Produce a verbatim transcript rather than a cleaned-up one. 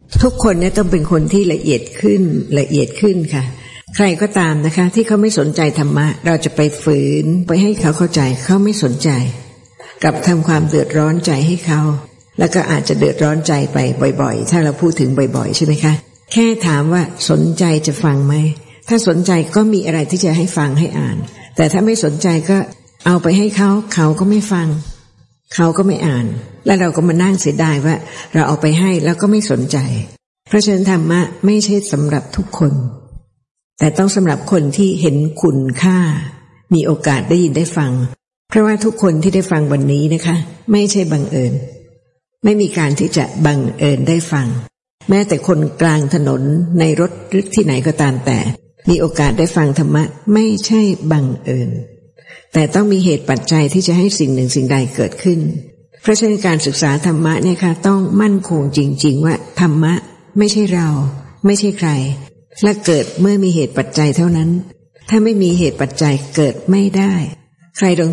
ทุกคนเนี่ยต้องเป็นคนที่ละเอียดขึ้นละเอียดขึ้นค่ะใครก็ตามนะคะที่เขาไม่สนใจธรรมะเราจะไปฝืนไปให้เขาเข้าใจเขาไม่สนใจกลับทำความเดือดร้อนใจให้เขาแล้วก็อาจจะเดือดร้อนใจไปบ่อยๆถ้าเราพูดถึงบ่อยๆใช่ไหมคะแค่ถามว่าสนใจจะฟังไหมถ้าสนใจก็มีอะไรที่จะให้ฟังให้อ่านแต่ถ้าไม่สนใจก็เอาไปให้เขาเขาก็ไม่ฟังเขาก็ไม่อ่านแล้วเราก็มานั่งเสียดายว่าเราเอาไปให้แล้วก็ไม่สนใจเพราะฉะนั้นธรรมะไม่ใช่สำหรับทุกคนแต่ต้องสำหรับคนที่เห็นคุณค่ามีโอกาสได้ยินได้ฟังเพราะว่าทุกคนที่ได้ฟังวันนี้นะคะไม่ใช่บังเอิญไม่มีการที่จะบังเอิญได้ฟังแม้แต่คนกลางถนนในรถหรือที่ไหนก็ตามแต่มีโอกาสได้ฟังธรรมะไม่ใช่บังเอิญแต่ต้องมีเหตุปัจจัยที่จะให้สิ่งหนึ่งสิ่งใดเกิดขึ้นเพราะฉะนั้นการศึกษาธรรมะเนี่ยค่ะต้องมั่นคงจริงๆว่าธรรมะไม่ใช่เราไม่ใช่ใครและเกิดเมื่อมีเหตุปัจจัยเท่านั้นถ้าไม่มีเหตุปัจจัยเกิดไม่ได้ใครลอง